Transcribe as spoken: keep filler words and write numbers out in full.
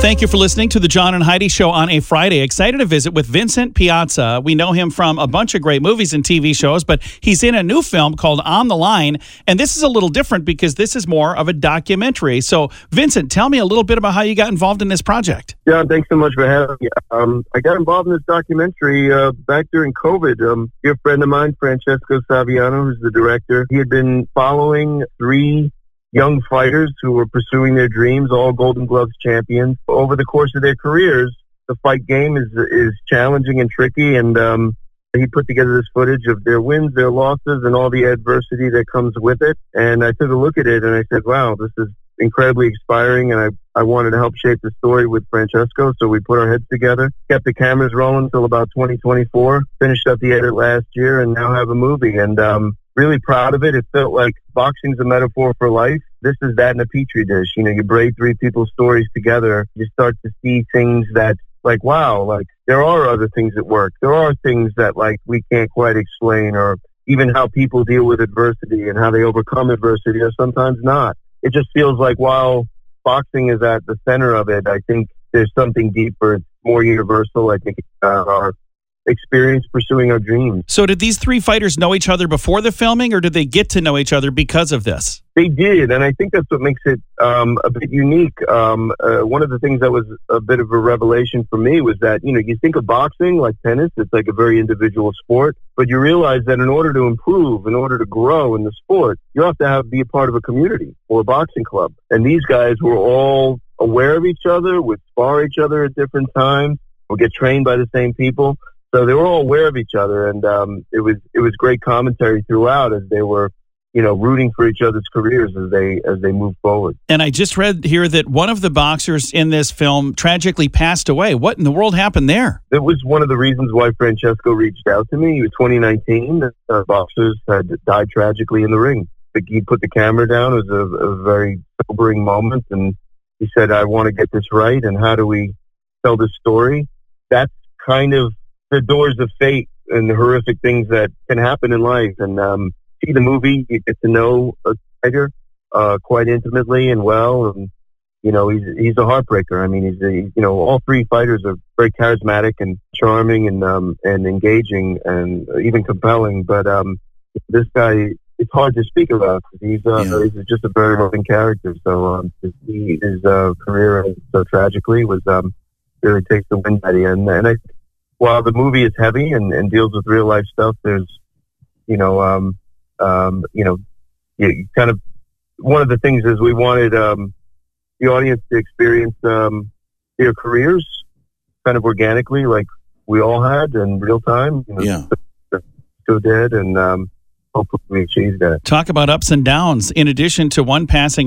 Thank you for listening to the John and Heidi Show on a Friday. Excited to visit with Vincent Piazza. We know him from a bunch of great movies and T V shows, but he's in a new film called On the Line, and this is a little different because this is more of a documentary. So, Vincent, tell me a little bit about how you got involved in this project. John, thanks so much for having me. Um, I got involved in this documentary uh, back during COVID. Um, a dear friend of mine, Francesco Saviano, who's the director, he had been following three young fighters who were pursuing their dreams, all Golden Gloves champions. Over the course of their careers, the fight game is is challenging and tricky, and um, he put together this footage of their wins, their losses, and all the adversity that comes with it. And I took a look at it, and I said, wow, this is incredibly inspiring, and I, I wanted to help shape the story with Francesco, so we put our heads together, kept the cameras rolling until about twenty twenty-four, finished up the edit last year, and now have a movie. And um, really proud of it. It felt like boxing's a metaphor for life. This is that in a petri dish. You know, you braid three people's stories together, you start to see things that, like, wow, like, there are other things at work. There are things that, like, we can't quite explain, or even how people deal with adversity and how they overcome adversity, or sometimes not. It just feels like while boxing is at the center of it, I think there's something deeper, it's more universal. I think uh, our experience pursuing our dreams. So did these three fighters know each other before the filming, or did they get to know each other because of this? They did, and I think that's what makes it um, a bit unique. Um, uh, one of the things that was a bit of a revelation for me was that, you know, you think of boxing like tennis, it's like a very individual sport, but you realize that in order to improve, in order to grow in the sport, you have to have be a part of a community or a boxing club. And these guys were all aware of each other, would spar each other at different times, would get trained by the same people. So they were all aware of each other, and um, it was it was great commentary throughout as they were, you know, rooting for each other's careers as they as they move forward. And I just read here that one of the boxers in this film tragically passed away. What in the world happened there? It was one of the reasons why Francesco reached out to me. It was twenty nineteen. Uh, boxers had died tragically in the ring. He put the camera down. It was a, a very sobering moment, and he said, "I want to get this right. And how do we tell this story?" That's kind of the doors of fate and the horrific things that can happen in life. And um, see the movie, you get to know a fighter uh, quite intimately and well. And, you know, he's he's a heartbreaker. I mean, he's a, you know, all three fighters are very charismatic and charming and um, and engaging and even compelling. But um, this guy, it's hard to speak about. He's uh, yeah. he's just a very loving character. So um, his, his uh, career so tragically was um, really takes the wind out of you. And, and I. While the movie is heavy and, and deals with real life stuff, there's, you know, um, um, you know, you, you kind of, one of the things is we wanted um, the audience to experience um, their careers kind of organically, like we all had in real time. You know, yeah. So did, and um, hopefully we achieved that. Talk about ups and downs. In addition to one passing